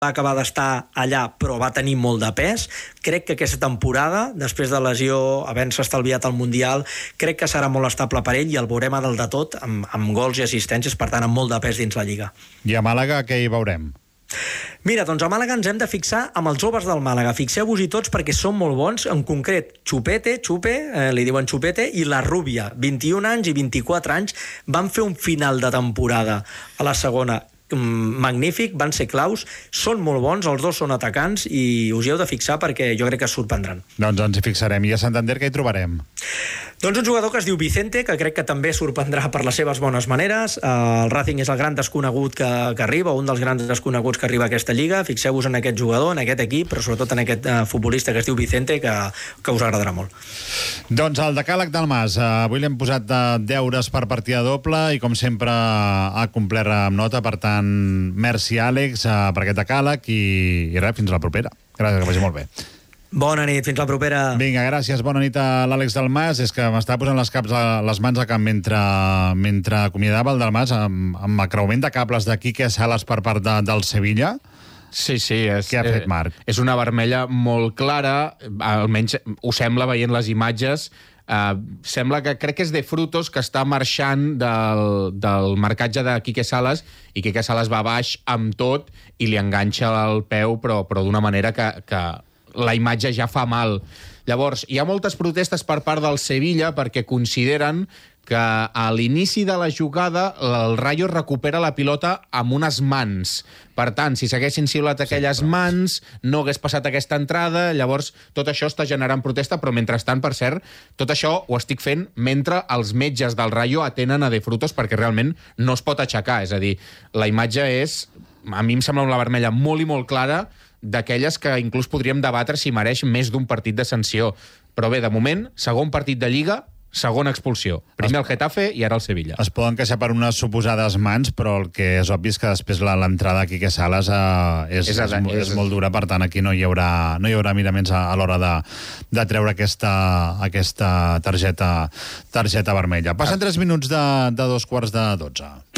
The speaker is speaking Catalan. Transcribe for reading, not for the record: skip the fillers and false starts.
va acabar d'estar allà, però va tenir molt de pes. Crec que aquesta temporada, després de lesió, havent-se estalviat el Mundial, crec que serà molt estable per ell i el veurem a dalt de tot, amb gols i assistències, per tant, amb molt de pes dins la Lliga. I a Màlaga què hi veurem? Mira, doncs a Màlaga ens hem de fixar amb els joves del Màlaga. Fixeu-vos-hi tots perquè són molt bons, en concret Xupe, li diuen Xupete, i la Rúbia, 21 anys i 24 anys, van fer un final de temporada a la segona magnífic, van ser claus, són molt bons, els dos són atacants i us hi heu de fixar perquè jo crec que es sorprendran. Doncs ens hi fixarem. I a Santander què hi trobarem? Doncs un jugador que es diu Vicente, que crec que també sorprendrà per les seves bones maneres. El Racing és el gran desconegut que arriba, un dels grans desconeguts que arriba a aquesta lliga. Fixeu-vos en aquest jugador, en aquest equip, però sobretot en aquest futbolista que es diu Vicente, que us agradarà molt. Doncs el decàleg del Mas. Avui l'hem posat deures per partida doble i com sempre ha complert amb nota, per tant, merci Àlex per aquest decàleg i res, fins a la propera. Gràcies, que vagi molt bé. Bona nit, fins la propera. Vinga, gràcies, bona nit a l'Àlex Dalmas. És que m'estava posant les mans al cap mentre acomiadava el Dalmas amb el creuament de cables de Quique Salas per part del Sevilla. Sí. Què ha fet Marc? És una vermella molt clara, almenys ho sembla veient les imatges. Sembla que crec que és De Frutos, que està marxant del marcatge de Quique Salas, i Quique Salas va baix amb tot i li enganxa el peu, però d'una manera que la imatge ja fa mal. Llavors, hi ha moltes protestes per part del Sevilla perquè consideren que a l'inici de la jugada el Rayo recupera la pilota amb unes mans. Per tant, si s'haguessin xiulat aquelles mans, no hagués passat aquesta entrada, llavors tot això està generant protesta, però mentrestant, per cert, tot això ho estic fent mentre els metges del Rayo atenen a De Frutos perquè realment no es pot aixecar. És a dir, la imatge és, a mi em sembla una vermella molt i molt clara, d'aquelles que inclús podríem debatre si mereix més d'un partit de sanció. Però bé, de moment, segon partit de Lliga, segona expulsió. Primer el Getafe i ara el Sevilla. Es poden queixar per unes suposades mans, però el que és obvi és que després l'entrada aquí que Salas és molt dura, per tant aquí no hi haurà miraments a l'hora de treure aquesta targeta vermella. Passen 3 minuts de 2:15.